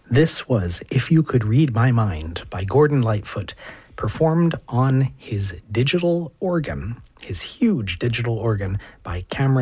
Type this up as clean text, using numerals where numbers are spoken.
This was If You Could Read My Mind by Gordon Lightfoot, performed on his digital organ, his huge digital organ by Cameron